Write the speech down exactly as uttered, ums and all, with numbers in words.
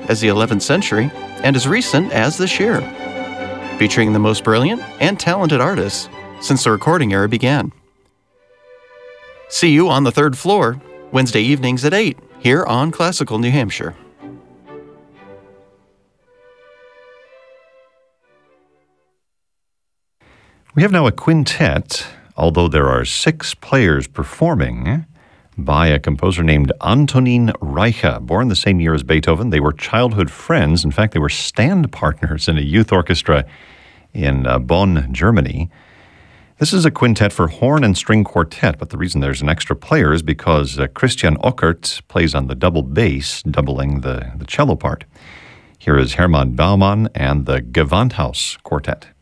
as the eleventh century and as recent as this year, featuring the most brilliant and talented artists since the recording era began. See you on the third floor, Wednesday evenings at eight, here on Classical New Hampshire. We have now a quintet, although there are six players performing, by a composer named Antonin Reicha. Born the same year as Beethoven, they were childhood friends. In fact, they were stand partners in a youth orchestra in uh, Bonn, Germany. This is a quintet for horn and string quartet, but the reason there's an extra player is because uh, Christian Ockert plays on the double bass, doubling the, the cello part. Here is Hermann Baumann and the Gewandhaus Quartet.